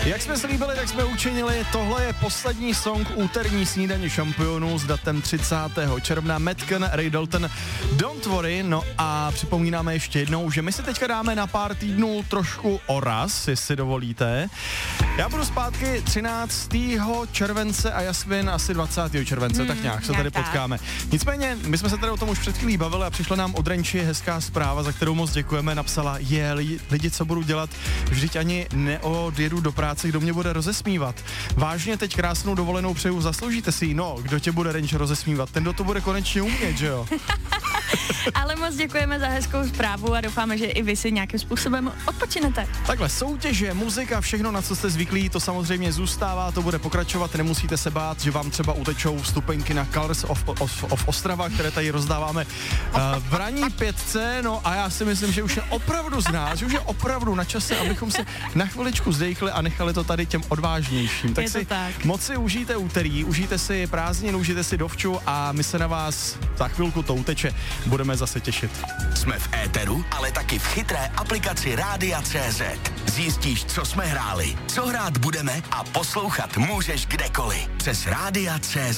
Jak jsme slíbili, tak jsme učinili. Tohle je poslední song úterní snídaně šampionů s datem 30. června. Metcon, Ray Dalton, Don't Worry. No a připomínáme ještě jednou, že my si teďka dáme na pár týdnů trošku oraz, jestli dovolíte. Já budu zpátky 13. července a Jasmin asi 20. července, tak nějak se tady potkáme. Nicméně, my jsme se tady o tom už před chvílí bavili a přišla nám od Renči hezká zpráva, za kterou moc děkujeme. Napsala, lidi, co budu dělat, vždyť ani neodjedu do práce, kdo mě bude rozesmívat. Vážně teď krásnou dovolenou přeju, zasloužíte si ji. No, kdo tě bude, Renče, rozesmívat? Ten, kdo to bude konečně umět, že jo? Ale moc děkujeme za hezkou zprávu a doufáme, že i vy si nějakým způsobem odpočinete. Takhle, soutěže, muzika, všechno, na co jste zvyklí, to samozřejmě zůstává, to bude pokračovat, nemusíte se bát, že vám třeba utečou vstupenky na Colors of Ostrava, které tady rozdáváme v ranní 5. No a já si myslím, že už je opravdu z nás, že už je opravdu na čase, abychom se na chviličku zdejchli a nechali to tady těm odvážnějším. Tak si moc si užijte úterý, užijte si prázdniny, užijte si dovču a my se na vás za chvilku to uteče budeme zase těšit. Jsme v éteru, ale taky v chytré aplikaci Rádia.cz. Zjistíš, co jsme hráli, co hrát budeme a poslouchat můžeš kdekoliv přes Rádia.cz.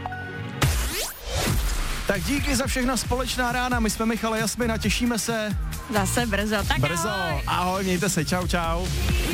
Tak díky za všechna společná rána, my jsme Michal a Jasmina, těšíme se. Zase brzo, tak brzo, ahoj, mějte se, čau.